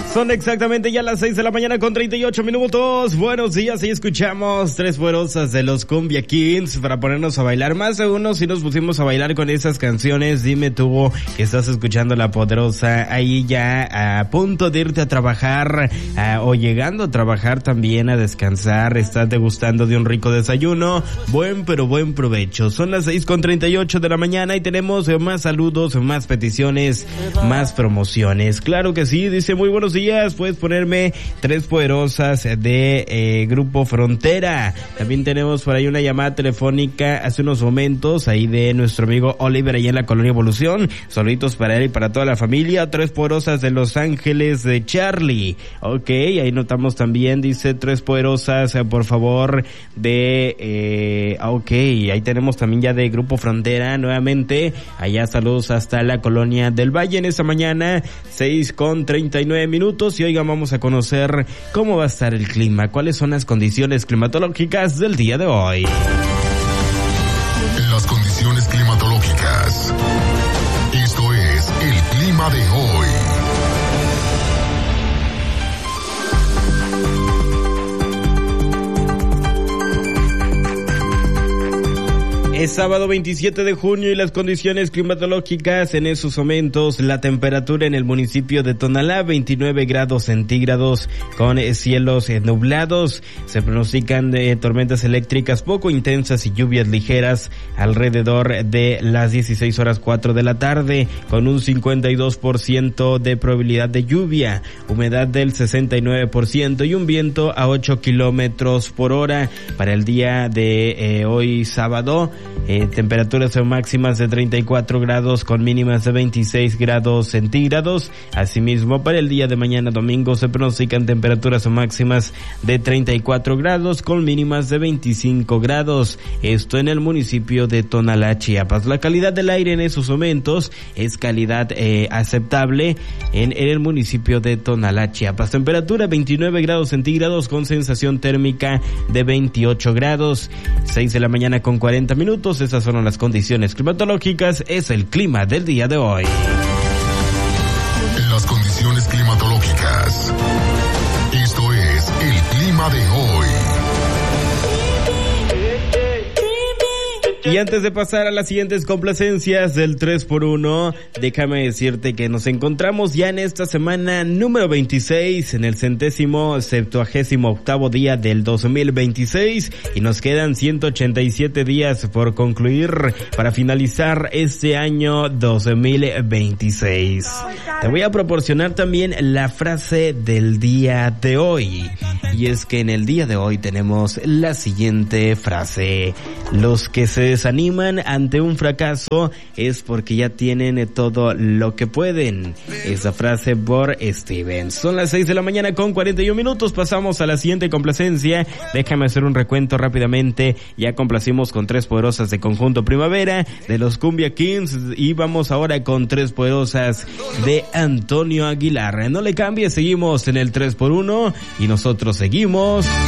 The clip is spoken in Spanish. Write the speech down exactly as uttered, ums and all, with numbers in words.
Son exactamente ya las seis de la mañana con treinta y ocho minutos. Buenos días, y escuchamos Tres Poderosas de los Cumbia Kings para ponernos a bailar. Más de uno si nos pusimos a bailar con esas canciones. Dime tú que estás escuchando La Poderosa ahí ya a punto de irte a trabajar a, o llegando a trabajar también a descansar. Estás degustando de un rico desayuno. Buen pero buen provecho. Son las seis con treinta y ocho de la mañana y tenemos más saludos, más peticiones, más promociones. Claro que sí, dice muy buenos días. Puedes ponerme Tres Poderosas de eh, Grupo Frontera. También tenemos por ahí una llamada telefónica hace unos momentos ahí de nuestro amigo Oliver ahí en la Colonia Evolución. Saluditos para él y para toda la familia. Tres Poderosas de Los Ángeles de Charlie. Ok, ahí notamos también, dice Tres Poderosas, eh, por favor, de... Eh, ok, ahí tenemos también ya de Grupo Frontera nuevamente. Allá saludos hasta la Colonia del Valle en esta mañana, seis con treinta y nueve minutos. Y oigan, vamos a conocer cómo va a estar el clima, cuáles son las condiciones climatológicas del día de hoy. Las condiciones climatológicas. Esto es el clima de hoy. Es sábado veintisiete de junio y las condiciones climatológicas en esos momentos: la temperatura en el municipio de Tonalá, veintinueve grados centígrados con cielos nublados. Se pronostican de tormentas eléctricas poco intensas y lluvias ligeras alrededor de las dieciséis horas cuatro de la tarde, con un cincuenta y dos por ciento de probabilidad de lluvia, humedad del sesenta y nueve por ciento y un viento a ocho kilómetros por hora. Para el día de eh, hoy sábado, Eh, temperaturas máximas de treinta y cuatro grados con mínimas de veintiséis grados centígrados. Asimismo, para el día de mañana domingo se pronostican temperaturas máximas de treinta y cuatro grados con mínimas de veinticinco grados. Esto en el municipio de Tonalá, Chiapas. La calidad del aire en esos momentos es calidad eh, aceptable en, en el municipio de Tonalá, Chiapas. Temperatura veintinueve grados centígrados con sensación térmica de veintiocho grados. seis de la mañana con cuarenta minutos. Esas son las condiciones climatológicas. Es el clima del día de hoy. Las condiciones climatológicas. Esto es el clima de hoy. Y antes de pasar a las siguientes complacencias del tres por uno, déjame decirte que nos encontramos ya en esta semana número veintiséis, en el centésimo septuagésimo octavo día del dos mil veintiséis, y nos quedan ciento ochenta y siete días por concluir para finalizar este año dos mil veintiséis. Te voy a proporcionar también la frase del día de hoy, y es que en el día de hoy tenemos la siguiente frase: los que se desaniman ante un fracaso es porque ya tienen todo lo que pueden. Esa frase por Steven. Son las seis de la mañana con cuarenta y un minutos. Pasamos a la siguiente complacencia. Déjame hacer un recuento rápidamente. Ya complacimos con Tres Poderosas de Conjunto Primavera de los Cumbia Kings, y vamos ahora con Tres Poderosas de Antonio Aguilar. No le cambies, seguimos en el tres por uno y nosotros seguimos